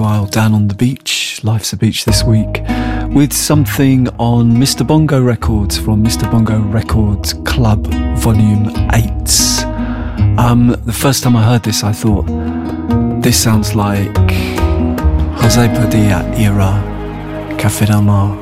while down on the beach. Life's a Beach this week with something on Mr. Bongo Records from Mr. Bongo Records Club Volume 8. The first time I heard this, I thought, this sounds like Jose Padilla era Café Del Mar.